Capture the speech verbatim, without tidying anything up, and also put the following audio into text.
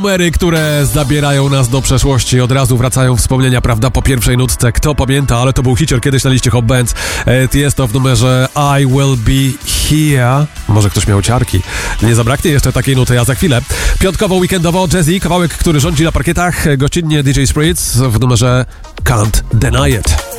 Numery, które zabierają nas do przeszłości, od razu wracają wspomnienia, prawda, po pierwszej nutce. Kto pamięta, ale to był hicior kiedyś na liście Hot Bands. Jest to w numerze I Will Be Here. Może ktoś miał ciarki. Nie zabraknie jeszcze takiej nuty, a za chwilę piątkowo, weekendowo Jazzy, kawałek, który rządzi na parkietach, gościnnie D J Spritz w numerze Can't Deny It.